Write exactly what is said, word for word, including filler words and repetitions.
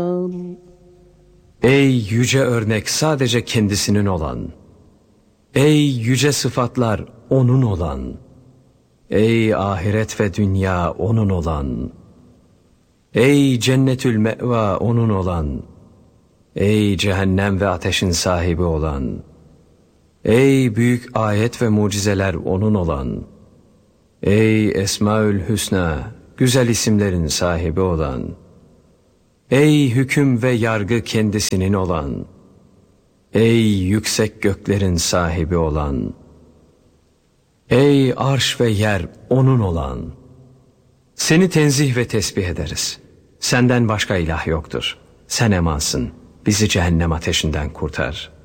Ey yüce örnek sadece kendisinin olan, ey yüce sıfatlar onun olan, ey ahiret ve dünya onun olan, ey cennetül me'va onun olan, ey cehennem ve ateşin sahibi olan, ey büyük ayet ve mucizeler onun olan, ey Esmaül Hüsna, güzel isimlerin sahibi olan, ey hüküm ve yargı kendisinin olan, ey yüksek göklerin sahibi olan, ey arş ve yer onun olan, seni tenzih ve tesbih ederiz. Senden başka ilah yoktur. Sen emansın. Bizi cehennem ateşinden kurtar.